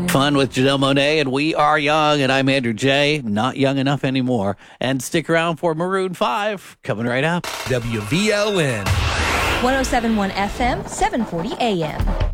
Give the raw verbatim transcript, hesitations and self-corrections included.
Fun with Janelle Monáe, and We Are Young, and I'm Andrew J. Not young enough anymore. And stick around for Maroon five coming right up. W V L N one oh seven point one F M, seven forty A M.